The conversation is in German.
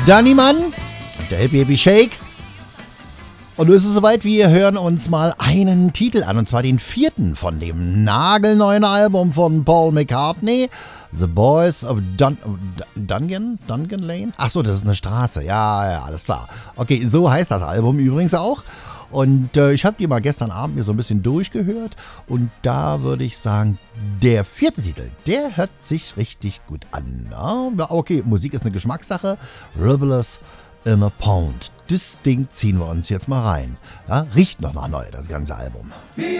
Danny Mann, der Baby Shake. Und nun ist es soweit, wir hören uns mal einen Titel an, und zwar den 4. von dem nagelneuen Album von Paul McCartney, The Boys of Dungan Lane? Achso, das ist eine Straße, ja, alles klar. Okay, so heißt das Album übrigens auch. Und ich habe die mal gestern Abend mir so ein bisschen durchgehört, und da würde ich sagen, der 4. Titel, der hört sich richtig gut an. Ja, okay, Musik ist eine Geschmackssache. Rivers in a Pound. Das Ding ziehen wir uns jetzt mal rein. Ja, riecht noch nach neu, das ganze Album.